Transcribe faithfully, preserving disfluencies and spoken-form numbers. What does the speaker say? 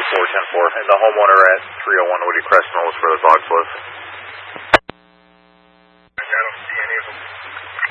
four ten four. And the homeowner at three oh one Woody Crest knows where the box was.